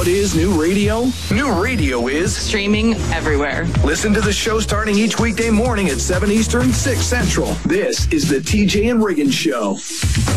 what is new radio? New radio is streaming everywhere. Listen to the show starting each weekday morning at 7 Eastern, 6 Central. This is the TJ and Riggins Show.